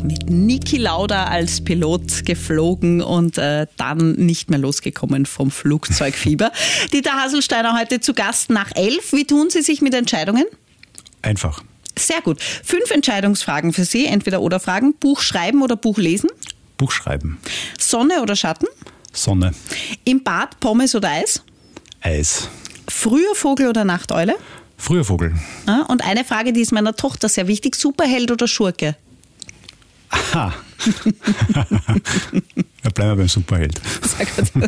mit Niki Lauda als Pilot geflogen und dann nicht mehr losgekommen vom Flugzeugfieber. Dieter Haselsteiner heute zu Gast nach 11. Wie tun Sie sich mit Entscheidungen? Einfach. Sehr gut. 5 Entscheidungsfragen für Sie, Entweder-oder-Fragen. Buch schreiben oder Buch lesen? Buch schreiben. Sonne oder Schatten? Sonne. Im Bad Pommes oder Eis? Eis. Früher Vogel oder Nachteule? Früher Vogel. Und eine Frage, die ist meiner Tochter sehr wichtig. Superheld oder Schurke? Aha. Da bleiben wir beim Superheld. Sehr gut.